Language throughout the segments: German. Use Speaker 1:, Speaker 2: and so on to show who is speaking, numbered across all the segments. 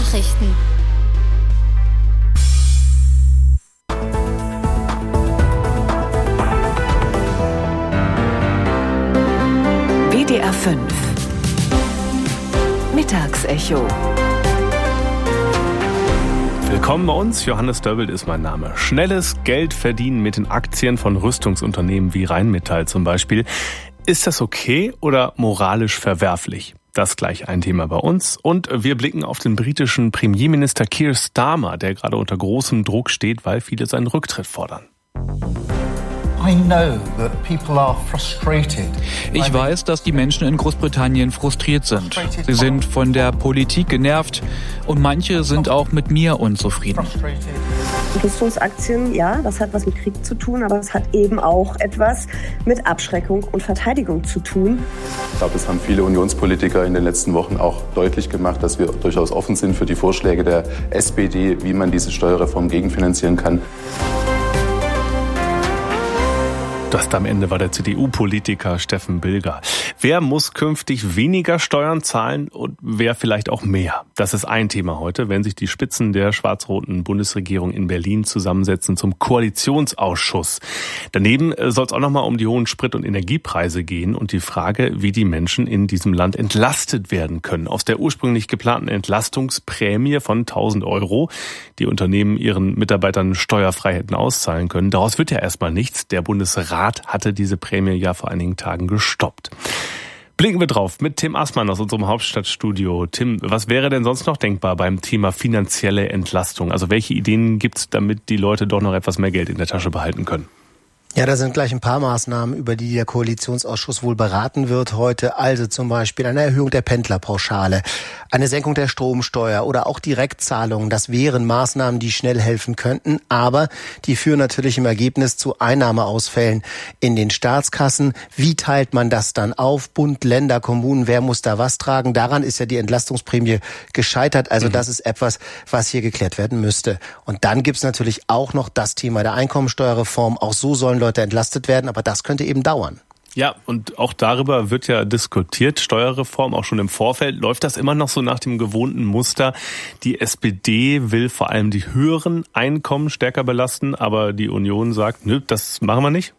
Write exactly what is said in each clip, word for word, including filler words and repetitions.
Speaker 1: Nachrichten.
Speaker 2: W D R fünf Mittagsecho.
Speaker 3: Willkommen bei uns, Johannes Döbbelt ist mein Name. Schnelles Geld verdienen mit den Aktien von Rüstungsunternehmen wie Rheinmetall zum Beispiel. Ist das okay oder moralisch verwerflich? Das gleich ein Thema bei uns. Und wir blicken auf den britischen Premierminister Keir Starmer, der gerade unter großem Druck steht, weil viele seinen Rücktritt fordern.
Speaker 4: Ich weiß, dass die Menschen in Großbritannien frustriert sind. Sie sind von der Politik genervt und manche sind auch mit mir unzufrieden.
Speaker 5: Rüstungsaktien, ja, das hat was mit Krieg zu tun, aber es hat eben auch etwas mit Abschreckung und Verteidigung zu tun.
Speaker 6: Ich glaube, das haben viele Unionspolitiker in den letzten Wochen auch deutlich gemacht, dass wir durchaus offen sind für die Vorschläge der S P D, wie man diese Steuerreform gegenfinanzieren kann.
Speaker 3: Das am Ende war der C D U-Politiker Steffen Bilger. Wer muss künftig weniger Steuern zahlen und wer vielleicht auch mehr? Das ist ein Thema heute, wenn sich die Spitzen der schwarz-roten Bundesregierung in Berlin zusammensetzen zum Koalitionsausschuss. Daneben soll es auch nochmal um die hohen Sprit- und Energiepreise gehen und die Frage, wie die Menschen in diesem Land entlastet werden können. Aus der ursprünglich geplanten Entlastungsprämie von tausend Euro, die Unternehmen ihren Mitarbeitern steuerfrei hätten auszahlen können. Daraus wird ja erstmal nichts. Der Bundesrat hatte diese Prämie ja vor einigen Tagen gestoppt. Blicken wir drauf mit Tim Assmann aus unserem Hauptstadtstudio. Tim, was wäre denn sonst noch denkbar beim Thema finanzielle Entlastung? Also welche Ideen gibt's, damit die Leute doch noch etwas mehr Geld in der Tasche behalten können?
Speaker 7: Ja, da sind gleich ein paar Maßnahmen, über die der Koalitionsausschuss wohl beraten wird heute. Also zum Beispiel eine Erhöhung der Pendlerpauschale, eine Senkung der Stromsteuer oder auch Direktzahlungen. Das wären Maßnahmen, die schnell helfen könnten, aber die führen natürlich im Ergebnis zu Einnahmeausfällen in den Staatskassen. Wie teilt man das dann auf? Bund, Länder, Kommunen, wer muss da was tragen? Daran ist ja die Entlastungsprämie gescheitert. Also mhm. das ist etwas, was hier geklärt werden müsste. Und dann gibt's natürlich auch noch das Thema der Einkommensteuerreform. Auch so sollen Leute entlastet werden, aber das könnte eben dauern.
Speaker 3: Ja, und auch darüber wird ja diskutiert, Steuerreform, auch schon im Vorfeld. Läuft das immer noch so nach dem gewohnten Muster? Die S P D will vor allem die höheren Einkommen stärker belasten, aber die Union sagt, nö, das machen wir nicht?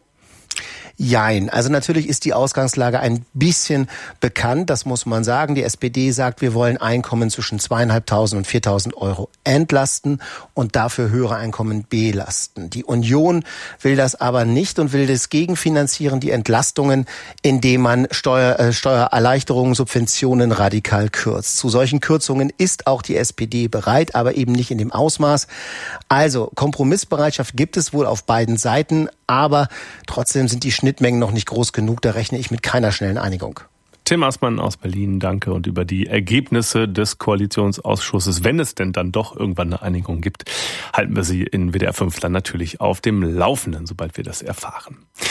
Speaker 7: Jein. Also natürlich ist die Ausgangslage ein bisschen bekannt, das muss man sagen. Die S P D sagt, wir wollen Einkommen zwischen zweitausendfünfhundert und viertausend Euro entlasten und dafür höhere Einkommen belasten. Die Union will das aber nicht und will das gegenfinanzieren, die Entlastungen, indem man Steuer, äh, Steuererleichterungen, Subventionen radikal kürzt. Zu solchen Kürzungen ist auch die S P D bereit, aber eben nicht in dem Ausmaß. Also Kompromissbereitschaft gibt es wohl auf beiden Seiten, aber trotzdem sind die Schnittmengen noch nicht groß genug. Da rechne ich mit keiner schnellen Einigung.
Speaker 3: Tim Assmann aus Berlin, danke. Und über die Ergebnisse des Koalitionsausschusses, wenn es denn dann doch irgendwann eine Einigung gibt, halten wir Sie in W D R fünf dann natürlich auf dem Laufenden, sobald wir das erfahren.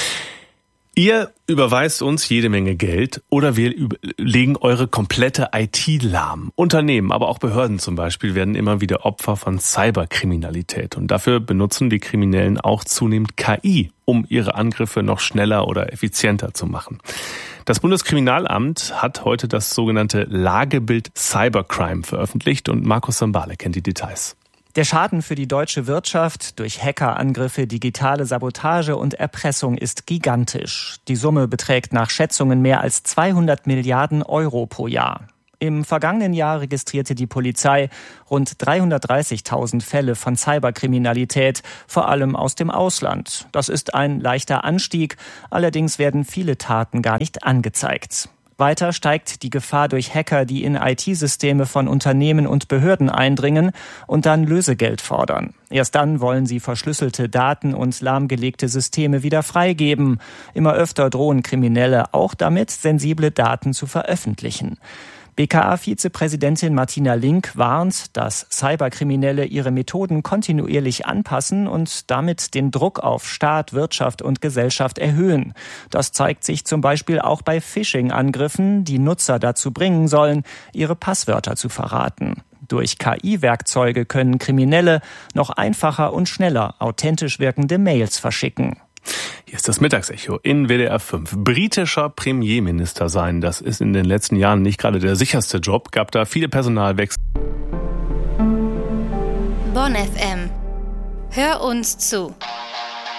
Speaker 3: Ihr überweist uns jede Menge Geld oder wir legen eure komplette I T lahm. Unternehmen, aber auch Behörden zum Beispiel, werden immer wieder Opfer von Cyberkriminalität. Und dafür benutzen die Kriminellen auch zunehmend K I, um ihre Angriffe noch schneller oder effizienter zu machen. Das Bundeskriminalamt hat heute das sogenannte Lagebild Cybercrime veröffentlicht und Markus Sambale kennt die Details.
Speaker 8: Der Schaden für die deutsche Wirtschaft durch Hackerangriffe, digitale Sabotage und Erpressung ist gigantisch. Die Summe beträgt nach Schätzungen mehr als zweihundert Milliarden Euro pro Jahr. Im vergangenen Jahr registrierte die Polizei rund dreihundertdreißigtausend Fälle von Cyberkriminalität, vor allem aus dem Ausland. Das ist ein leichter Anstieg, allerdings werden viele Taten gar nicht angezeigt. Weiter steigt die Gefahr durch Hacker, die in I T-Systeme von Unternehmen und Behörden eindringen und dann Lösegeld fordern. Erst dann wollen sie verschlüsselte Daten und lahmgelegte Systeme wieder freigeben. Immer öfter drohen Kriminelle auch damit, sensible Daten zu veröffentlichen. B K A-Vizepräsidentin Martina Link warnt, dass Cyberkriminelle ihre Methoden kontinuierlich anpassen und damit den Druck auf Staat, Wirtschaft und Gesellschaft erhöhen. Das zeigt sich zum Beispiel auch bei Phishing-Angriffen, die Nutzer dazu bringen sollen, ihre Passwörter zu verraten. Durch K I-Werkzeuge können Kriminelle noch einfacher und schneller authentisch wirkende Mails verschicken.
Speaker 3: Hier ist das Mittagsecho in W D R fünf. Britischer Premierminister sein, das ist in den letzten Jahren nicht gerade der sicherste Job, gab da viele Personalwechsel.
Speaker 1: Bonn F M. Hör uns zu.